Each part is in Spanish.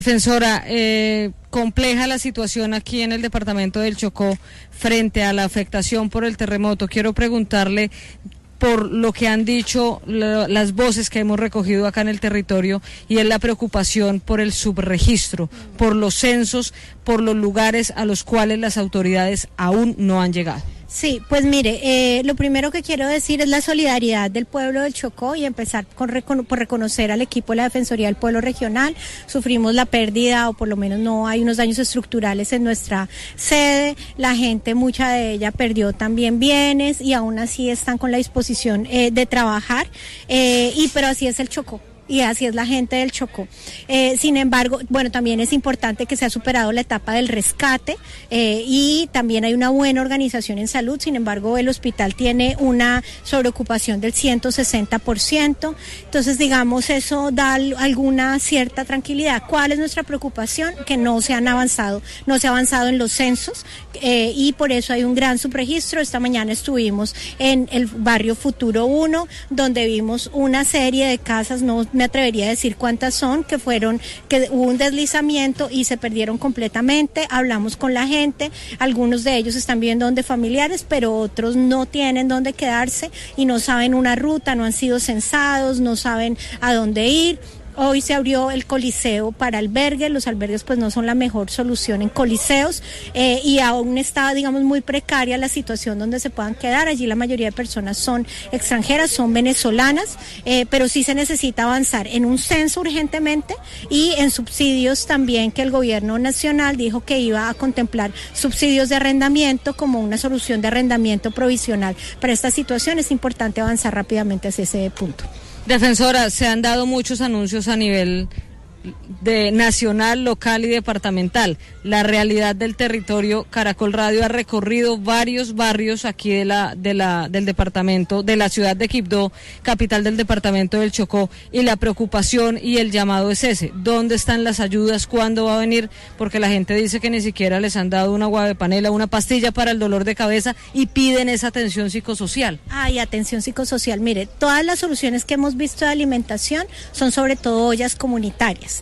Defensora, compleja la situación aquí en el departamento del Chocó frente a la afectación por el terremoto. Quiero preguntarle por lo que han dicho las voces que hemos recogido acá en el territorio, y es la preocupación por el subregistro, por los censos, por los lugares a los cuales las autoridades aún no han llegado. Sí, pues mire, lo primero que quiero decir es la solidaridad del pueblo del Chocó y empezar por reconocer al equipo de la Defensoría del Pueblo Regional. Sufrimos la pérdida, o por lo menos no hay unos daños estructurales en nuestra sede. La gente, mucha de ella perdió también bienes y aún así están con la disposición de trabajar, pero así es el Chocó. Y así es la gente del Chocó. Sin embargo, bueno, también es importante que se ha superado la etapa del rescate y también hay una buena organización en salud. Sin embargo, el hospital tiene una sobreocupación del 160%. Entonces, digamos, eso da alguna cierta tranquilidad. ¿Cuál es nuestra preocupación? Que no se ha avanzado en los censos y por eso hay un gran subregistro. Esta mañana estuvimos en el barrio Futuro 1, donde vimos una serie de casas, no me atrevería a decir cuántas son, que hubo un deslizamiento y se perdieron completamente. Hablamos con la gente, algunos de ellos están viviendo donde familiares, pero otros no tienen dónde quedarse y no saben una ruta, no han sido censados, no saben a dónde ir. Hoy se abrió el coliseo para albergues. Los albergues pues no son la mejor solución en coliseos y aún está, digamos, muy precaria la situación donde se puedan quedar. Allí la mayoría de personas son extranjeras, son venezolanas, pero sí se necesita avanzar en un censo urgentemente y en subsidios también, que el gobierno nacional dijo que iba a contemplar subsidios de arrendamiento como una solución de arrendamiento provisional. Para esta situación es importante avanzar rápidamente hacia ese punto. Defensora, se han dado muchos anuncios a nivel de nacional, local y departamental. La realidad del territorio, Caracol Radio ha recorrido varios barrios aquí del departamento, de la ciudad de Quibdó, capital del departamento del Chocó, y la preocupación y el llamado es ese: ¿dónde están las ayudas? ¿Cuándo va a venir? Porque la gente dice que ni siquiera les han dado una agua de panela, una pastilla para el dolor de cabeza, y piden esa atención psicosocial. Ay, atención psicosocial. Mire, todas las soluciones que hemos visto de alimentación son sobre todo ollas comunitarias.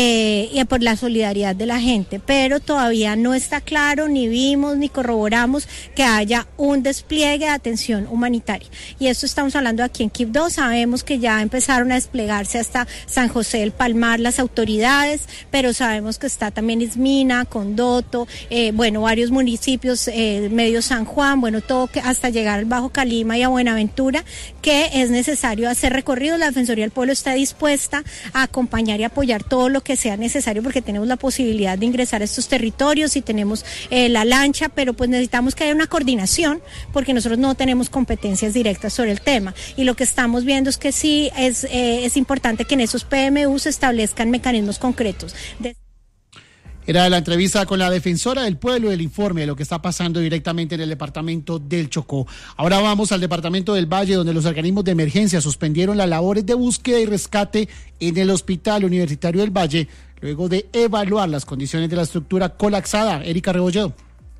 Y por la solidaridad de la gente, pero todavía no está claro, ni vimos, ni corroboramos que haya un despliegue de atención humanitaria. Y esto estamos hablando aquí en Quibdó. Sabemos que ya empezaron a desplegarse hasta San José del Palmar las autoridades, pero sabemos que está también Ismina, Condoto, varios municipios, medio San Juan, todo que hasta llegar al Bajo Calima y a Buenaventura, que es necesario hacer recorridos. La Defensoría del Pueblo está dispuesta a acompañar y apoyar todo lo que sea necesario, porque tenemos la posibilidad de ingresar a estos territorios y tenemos la lancha, pero pues necesitamos que haya una coordinación, porque nosotros no tenemos competencias directas sobre el tema, y lo que estamos viendo es que sí es importante que en esos PMU se establezcan mecanismos concretos. Era la entrevista con la Defensora del Pueblo, el informe de lo que está pasando directamente en el departamento del Chocó. Ahora vamos al departamento del Valle, donde los organismos de emergencia suspendieron las labores de búsqueda y rescate en el Hospital Universitario del Valle, luego de evaluar las condiciones de la estructura colapsada. Erika Rebolledo.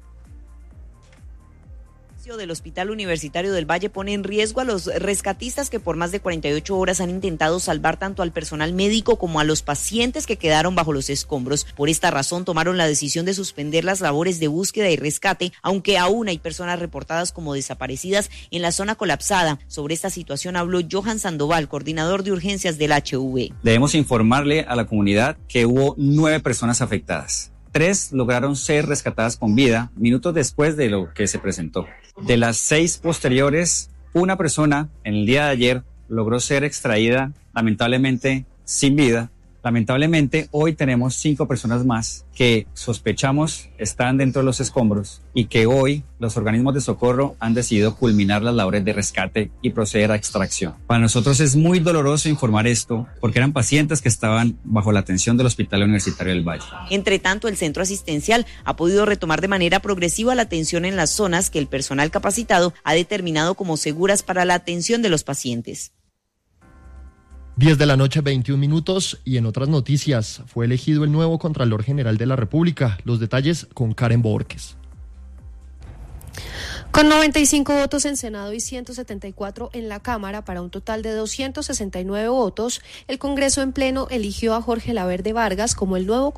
Del Hospital Universitario del Valle pone en riesgo a los rescatistas que por más de 48 horas han intentado salvar tanto al personal médico como a los pacientes que quedaron bajo los escombros. Por esta razón tomaron la decisión de suspender las labores de búsqueda y rescate, aunque aún hay personas reportadas como desaparecidas en la zona colapsada. Sobre esta situación habló Johan Sandoval, coordinador de urgencias del HV. Debemos informarle a la comunidad que hubo 9 personas afectadas. 3 lograron ser rescatadas con vida minutos después de lo que se presentó. De las 6 posteriores, una persona en el día de ayer logró ser extraída, lamentablemente sin vida. Lamentablemente, hoy tenemos 5 personas más que sospechamos están dentro de los escombros y que hoy los organismos de socorro han decidido culminar las labores de rescate y proceder a extracción. Para nosotros es muy doloroso informar esto porque eran pacientes que estaban bajo la atención del Hospital Universitario del Valle. Entre tanto, el centro asistencial ha podido retomar de manera progresiva la atención en las zonas que el personal capacitado ha determinado como seguras para la atención de los pacientes. 10 de la noche, 21 minutos, y en otras noticias, fue elegido el nuevo Contralor General de la República. Los detalles con Karen Borges. Con 95 votos en Senado y 174 en la Cámara para un total de 269 votos, el Congreso en pleno eligió a Jorge Laverde Vargas como el nuevo